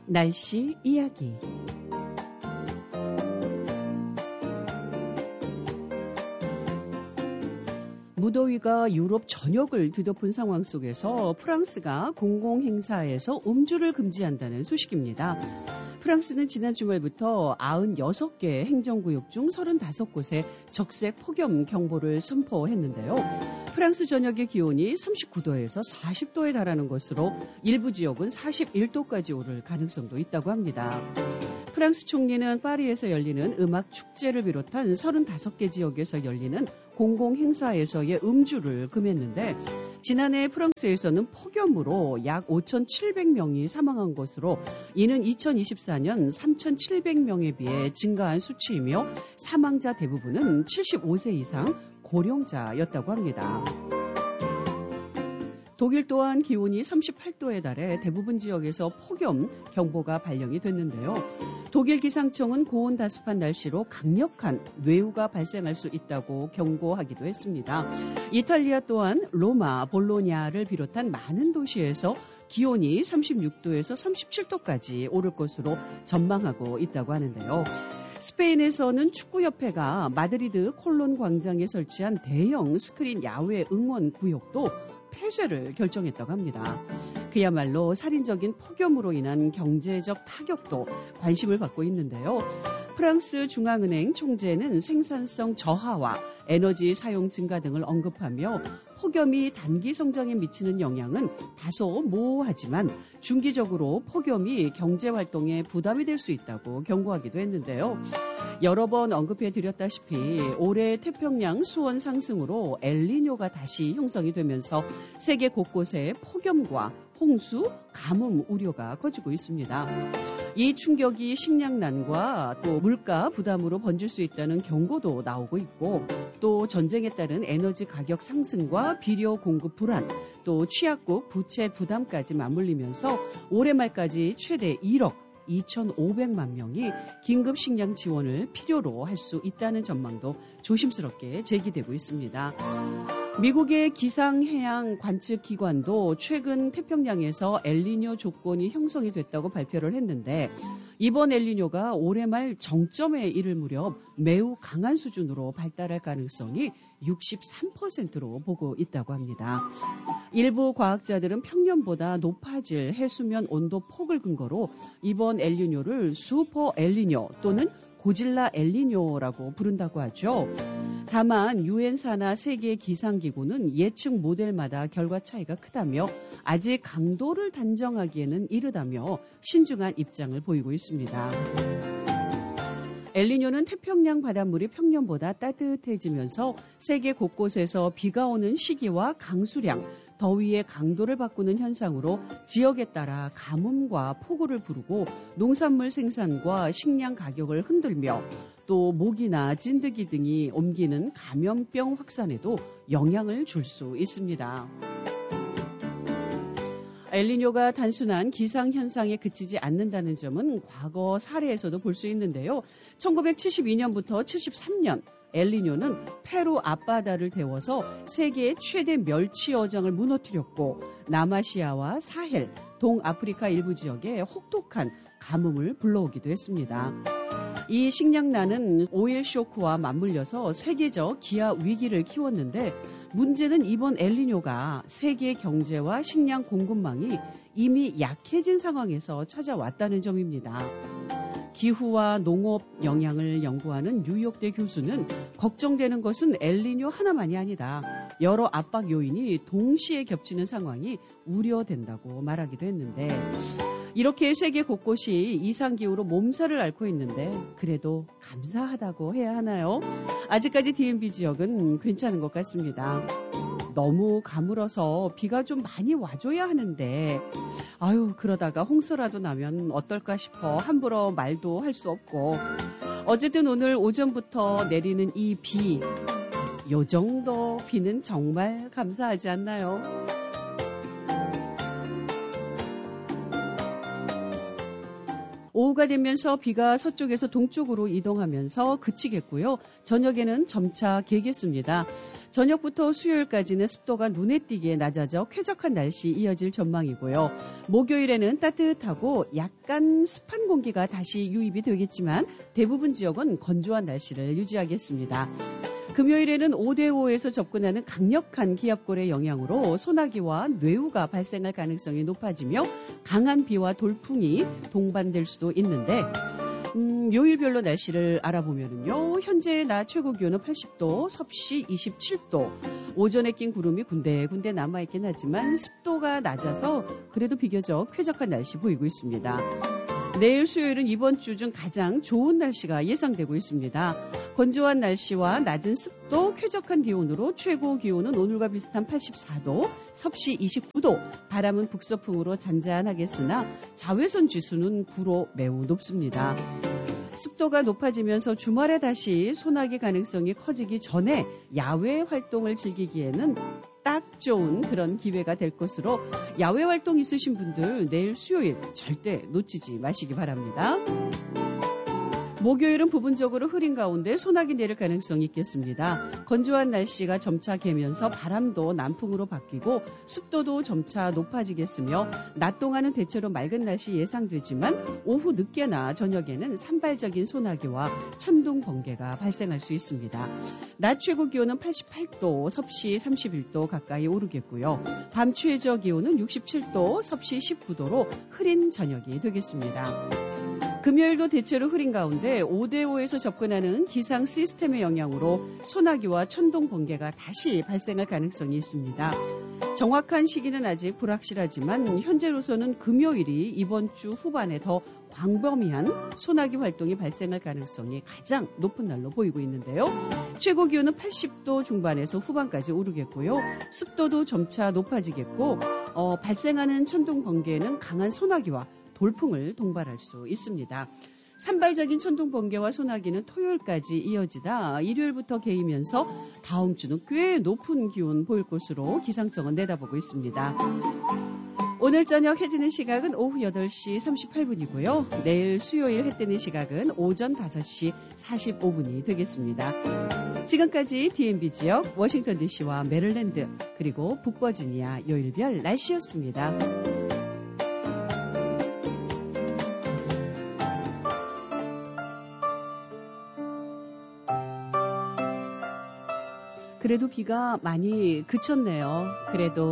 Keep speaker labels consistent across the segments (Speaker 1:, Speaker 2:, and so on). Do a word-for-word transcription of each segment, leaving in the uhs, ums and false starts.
Speaker 1: 날씨 이야기. 무더위가 유럽 전역을 뒤덮은 상황 속에서 프랑스가 공공행사에서 음주를 금지한다는 소식입니다. 프랑스는 지난 주말부터 구십육 개 행정구역 중 삼십오 곳에 적색 폭염 경보를 선포했는데요. 프랑스 전역의 기온이 삼십구 도에서 사십 도에 달하는 것으로 일부 지역은 사십일 도까지 오를 가능성도 있다고 합니다. 프랑스 총리는 파리에서 열리는 음악 축제를 비롯한 삼십오 개 지역에서 열리는 공공행사에서의 음주를 금했는데 지난해 프랑스에서는 폭염으로 약 오천칠백 명이 사망한 것으로 이는 이천이십사 년 삼천칠백 명에 비해 증가한 수치이며 사망자 대부분은 칠십오 세 이상 고령자였다고 합니다. 독일 또한 기온이 삼십팔 도에 달해 대부분 지역에서 폭염 경보가 발령이 됐는데요. 독일 기상청은 고온다습한 날씨로 강력한 뇌우가 발생할 수 있다고 경고하기도 했습니다. 이탈리아 또한 로마, 볼로냐를 비롯한 많은 도시에서 기온이 삼십육 도에서 삼십칠 도까지 오를 것으로 전망하고 있다고 하는데요. 스페인에서는 축구협회가 마드리드 콜론 광장에 설치한 대형 스크린 야외 응원 구역도 폐쇄를 결정했다고 합니다. 그야말로 살인적인 폭염으로 인한 경제적 타격도 관심을 받고 있는데요. 프랑스 중앙은행 총재는 생산성 저하와 에너지 사용 증가 등을 언급하며 폭염이 단기 성장에 미치는 영향은 다소 모호하지만 중기적으로 폭염이 경제활동에 부담이 될 수 있다고 경고하기도 했는데요. 여러 번 언급해드렸다시피 올해 태평양 수온 상승으로 엘니뇨가 다시 형성이 되면서 세계 곳곳에 폭염과 홍수, 가뭄 우려가 커지고 있습니다. 이 충격이 식량난과 또 물가 부담으로 번질 수 있다는 경고도 나오고 있고 또 전쟁에 따른 에너지 가격 상승과 비료 공급 불안, 또 취약국 부채 부담까지 맞물리면서 올해 말까지 최대 일억 이천오백만 명이 긴급 식량 지원을 필요로 할 수 있다는 전망도 조심스럽게 제기되고 있습니다. 미국의 기상해양 관측기관도 최근 태평양에서 엘니뇨 조건이 형성이 됐다고 발표를 했는데 이번 엘니뇨가 올해 말 정점에 이를 무렵 매우 강한 수준으로 발달할 가능성이 육십삼 퍼센트로 보고 있다고 합니다. 일부 과학자들은 평년보다 높아질 해수면 온도 폭을 근거로 이번 엘니뇨를 슈퍼 엘니뇨 또는 고질라 엘니뇨라고 부른다고 하죠. 다만 유엔사나 세계 기상기구는 예측 모델마다 결과 차이가 크다며 아직 강도를 단정하기에는 이르다며 신중한 입장을 보이고 있습니다. 엘니뇨는 태평양 바닷물이 평년보다 따뜻해지면서 세계 곳곳에서 비가 오는 시기와 강수량, 더위의 강도를 바꾸는 현상으로 지역에 따라 가뭄과 폭우를 부르고 농산물 생산과 식량 가격을 흔들며 또 모기나 찐드기 등이 옮기는 감염병 확산에도 영향을 줄 수 있습니다. 엘니뇨가 단순한 기상현상에 그치지 않는다는 점은 과거 사례에서도 볼 수 있는데요. 천구백칠십이 년부터 칠십삼 년 엘니뇨는 페루 앞바다를 데워서 세계의 최대 멸치 어장을 무너뜨렸고 남아시아와 사헬, 동아프리카 일부 지역에 혹독한 가뭄을 불러오기도 했습니다. 이 식량난은 오일 쇼크와 맞물려서 세계적 기아 위기를 키웠는데 문제는 이번 엘니뇨가 세계 경제와 식량 공급망이 이미 약해진 상황에서 찾아왔다는 점입니다. 기후와 농업 영향을 연구하는 뉴욕대 교수는 걱정되는 것은 엘니뇨 하나만이 아니다. 여러 압박 요인이 동시에 겹치는 상황이 우려된다고 말하기도 했는데 이렇게 세계 곳곳이 이상기후로 몸살을 앓고 있는데 그래도 감사하다고 해야 하나요? 아직까지 디엠비 지역은 괜찮은 것 같습니다. 너무 가물어서 비가 좀 많이 와줘야 하는데 아유 그러다가 홍수라도 나면 어떨까 싶어 함부로 말도 할 수 없고 어쨌든 오늘 오전부터 내리는 이 비, 요 정도 비는 정말 감사하지 않나요? 오후가 되면서 비가 서쪽에서 동쪽으로 이동하면서 그치겠고요. 저녁에는 점차 개겠습니다. 저녁부터 수요일까지는 습도가 눈에 띄게 낮아져 쾌적한 날씨 이어질 전망이고요. 목요일에는 따뜻하고 약간 습한 공기가 다시 유입이 되겠지만 대부분 지역은 건조한 날씨를 유지하겠습니다. 금요일에는 오 대 오에서 접근하는 강력한 기압골의 영향으로 소나기와 뇌우가 발생할 가능성이 높아지며 강한 비와 돌풍이 동반될 수도 있는데 음, 요일별로 날씨를 알아보면요. 현재 낮 최고 기온은 팔십 도, 섭씨 이십칠 도. 오전에 낀 구름이 군데군데 남아있긴 하지만 습도가 낮아서 그래도 비교적 쾌적한 날씨 보이고 있습니다. 내일 수요일은 이번 주 중 가장 좋은 날씨가 예상되고 있습니다. 건조한 날씨와 낮은 습도, 쾌적한 기온으로 최고 기온은 오늘과 비슷한 팔십사 도, 섭씨 이십구 도, 바람은 북서풍으로 잔잔하겠으나 자외선 지수는 구로 매우 높습니다. 습도가 높아지면서 주말에 다시 소나기 가능성이 커지기 전에 야외 활동을 즐기기에는 딱 좋은 그런 기회가 될 것으로 야외 활동 있으신 분들 내일 수요일 절대 놓치지 마시기 바랍니다. 목요일은 부분적으로 흐린 가운데 소나기 내릴 가능성이 있겠습니다. 건조한 날씨가 점차 개면서 바람도 남풍으로 바뀌고 습도도 점차 높아지겠으며 낮 동안은 대체로 맑은 날씨 예상되지만 오후 늦게나 저녁에는 산발적인 소나기와 천둥 번개가 발생할 수 있습니다. 낮 최고 기온은 팔십팔 도, 섭씨 삼십일 도 가까이 오르겠고요. 밤 최저 기온은 육십칠 도, 섭씨 십구 도로 흐린 저녁이 되겠습니다. 금요일도 대체로 흐린 가운데 오 대 오에서 접근하는 기상 시스템의 영향으로 소나기와 천둥 번개가 다시 발생할 가능성이 있습니다. 정확한 시기는 아직 불확실하지만 현재로서는 금요일이 이번 주 후반에 더 광범위한 소나기 활동이 발생할 가능성이 가장 높은 날로 보이고 있는데요. 최고 기온은 팔십 도 중반에서 후반까지 오르겠고요. 습도도 점차 높아지겠고 어, 발생하는 천둥 번개는 강한 소나기와 돌풍을 동반할 수 있습니다. 산발적인 천둥 번개와 소나기는 토요일까지 이어지다 일요일부터 개이면서 다음 주는 꽤 높은 기온 보일 것으로 기상청은 내다보고 있습니다. 오늘 저녁 해 지는 시각은 오후 여덟 시 삼십팔 분이고요. 내일 수요일 해 뜨는 시각은 오전 다섯 시 사십오 분이 되겠습니다. 지금까지 디엠비 지역 워싱턴 디씨와 메릴랜드 그리고 북버지니아 요일별 날씨였습니다. 그래도 비가 많이 그쳤네요. 그래도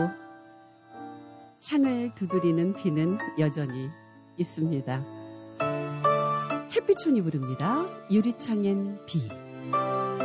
Speaker 1: 창을 두드리는 비는 여전히 있습니다. 햇빛촌이 부릅니다. 유리창엔 비.